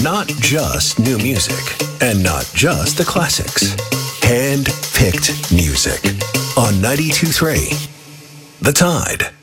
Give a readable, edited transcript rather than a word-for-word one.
Not just new music, and not just the classics. Hand-picked music on 92.3 The Tide.